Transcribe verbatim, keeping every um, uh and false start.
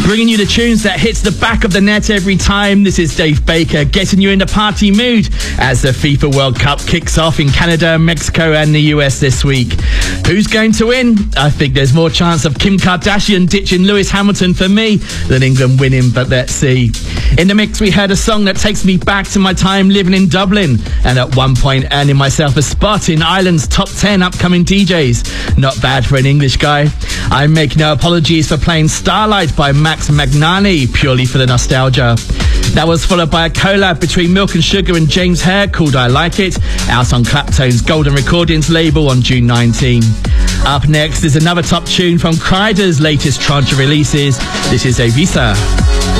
Bringing you the tunes that hits the back of the net every time. This is Dave Baker getting you in the party mood as the FIFA World Cup kicks off in Canada, Mexico and the U S this week. Who's going to win? I think there's more chance of Kim Kardashian ditching Lewis Hamilton for me than England winning, but let's see. In the mix, we heard a song that takes me back to my time living in Dublin and at one point earning myself a spot in Ireland's top ten upcoming D Js. Not bad for an English guy. I make no apologies for playing Starlight by Max Magnani purely for the nostalgia. That was followed by a collab between Milk and Sugar and James Hare called I Like It, out on Clapton's Golden Recordings label on June nineteenth. Up next is another top tune from Kryder's latest tranche of releases. This is Avisa.